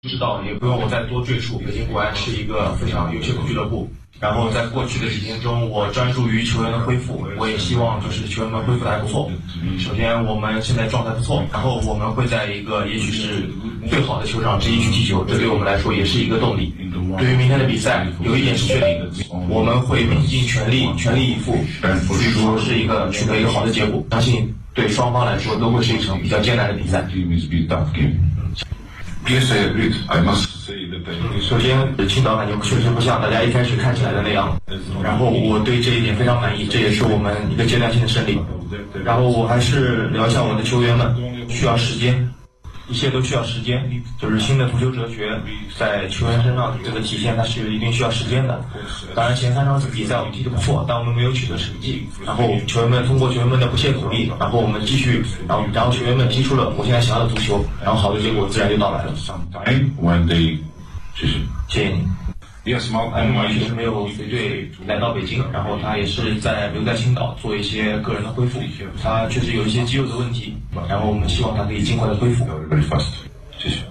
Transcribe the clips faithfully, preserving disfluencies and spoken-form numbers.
知道，也不用我再多赘述，北京国安是一个非常优秀的俱乐部。然后在过去的几天中，我专注于球员的恢复，我也希望就是球员们恢复的还不错。首先我们现在状态不错，然后我们会在一个也许是最好的球场之一去踢球，这对我们来说也是一个动力。对于明天的比赛，有一点是确定的，我们会拼尽全力，全力以赴，去说是一个取得一个好的结果。相信对双方来说都会是一场比较艰难的比赛。 Yes, I agree. I must say that I... 首先，青岛感觉确实不像大家一开始看起来的那样，然后我对这一点非常满意，这也是我们一个阶段性的胜利。然后我还是聊一下我的球员们，需要时间，一切都需要时间，就是新的足球哲学在球员身上这个体现，它是一定需要时间的。当然前三场比赛我们踢得不错，但我们没有取得成绩。然后球员们通过球员们的不懈努力，然后我们继续，然后然后球员们踢出了我现在想要的足球，然后好的结果自然就到来了。 When they... 谢谢你。 Yes, 艾姆确实没有随队来到北京，然后他也是在留在青岛做一些个人的恢复，他确实有一些肌肉的问题，然后我们希望他可以尽快的恢复。 Very fast. 谢谢。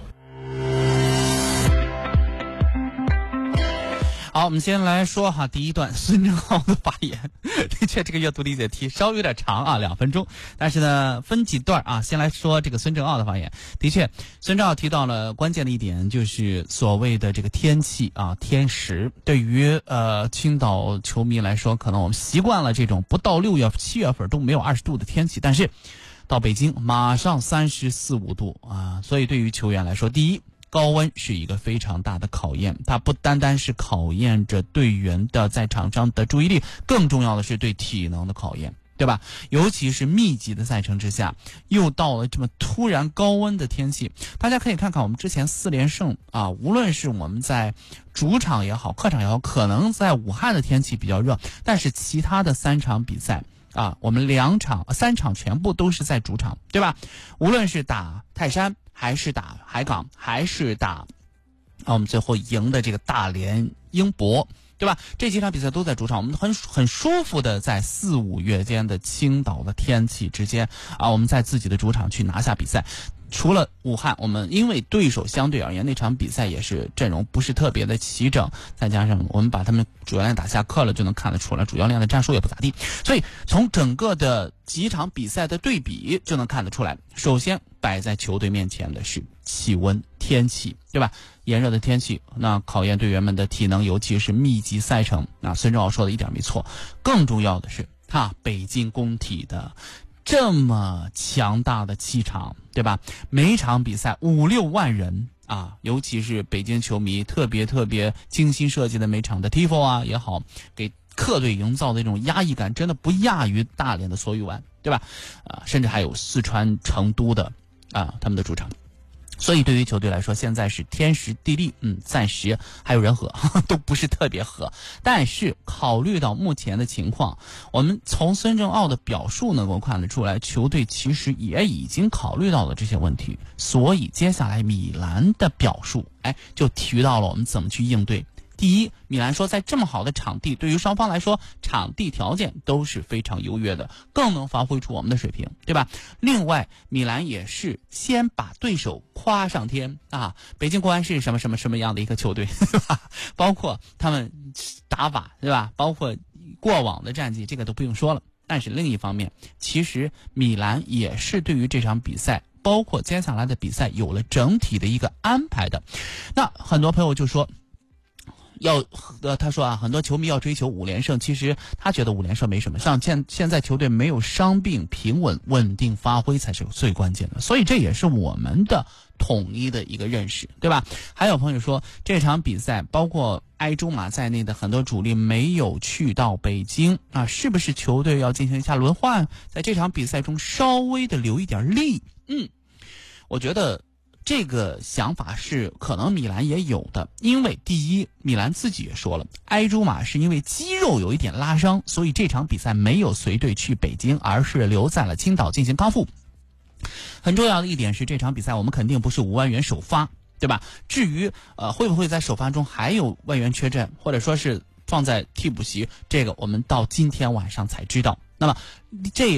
好，我们先来说哈，第一段孙正浩的发言，的确这个阅读理解题稍微有点长啊，两分钟，但是呢分几段啊，先来说这个孙正浩的发言。的确，孙正浩提到了关键的一点，就是所谓的这个天气啊，天时。对于呃青岛球迷来说，可能我们习惯了这种不到六月七月份都没有二十度的天气，但是到北京马上三十四五度啊，所以对于球员来说，第一，高温是一个非常大的考验，它不单单是考验着队员的在场上的注意力，更重要的是对体能的考验，对吧？尤其是密集的赛程之下，又到了这么突然高温的天气，大家可以看看我们之前四连胜啊，无论是我们在主场也好，客场也好，可能在武汉的天气比较热，但是其他的三场比赛啊，我们两场三场全部都是在主场，对吧？无论是打泰山，还是打海港，还是打啊我们最后赢的这个大连英博，对吧？这几场比赛都在主场，我们很很舒服的在四五月间的青岛的天气之间啊，我们在自己的主场去拿下比赛。除了武汉，我们因为对手相对而言那场比赛也是阵容不是特别的齐整，再加上我们把他们主教练打下课了，就能看得出来主教练的战术也不咋地，所以从整个的几场比赛的对比就能看得出来，首先摆在球队面前的是气温天气，对吧？炎热的天气那考验队员们的体能，尤其是密集赛程，那孙正浩说的一点没错。更重要的是他北京工体的这么强大的气场，对吧？每场比赛五六万人啊，尤其是北京球迷特别特别精心设计的每场的 tifo 啊也好，给客队营造的这种压抑感真的不亚于大连的所语湾，对吧？啊，甚至还有四川成都的啊他们的主场。所以对于球队来说，现在是天时地利，嗯，暂时还有人和都不是特别合。但是考虑到目前的情况，我们从孙正浩的表述能够看得出来，球队其实也已经考虑到了这些问题。所以接下来米兰的表述，哎，就提到了我们怎么去应对。第一，米兰说在这么好的场地，对于双方来说场地条件都是非常优越的，更能发挥出我们的水平，对吧？另外米兰也是先把对手夸上天啊，北京国安是什么什么什么样的一个球队对吧？包括他们打法，对吧？包括过往的战绩，这个都不用说了。但是另一方面，其实米兰也是对于这场比赛包括接下来的比赛有了整体的一个安排的。那很多朋友就说要呃，他说啊，很多球迷要追求五连胜，其实他觉得五连胜没什么，像现现在球队没有伤病，平稳稳定发挥才是最关键的，所以这也是我们的统一的一个认识，对吧？还有朋友说这场比赛包括埃朱马在内的很多主力没有去到北京啊，是不是球队要进行一下轮换，在这场比赛中稍微的留一点力？嗯，我觉得这个想法是可能米兰也有的，因为第一，米兰自己也说了，埃朱马是因为肌肉有一点拉伤，所以这场比赛没有随队去北京，而是留在了青岛进行康复。很重要的一点是，这场比赛我们肯定不是无外援首发，对吧？至于呃会不会在首发中还有外援缺阵，或者说是放在替补席，这个我们到今天晚上才知道。那么这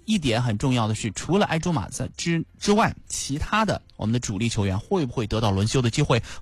一点很重要的是，除了埃朱马在之之外，其他的我们的主力球员会不会得到轮休的机会？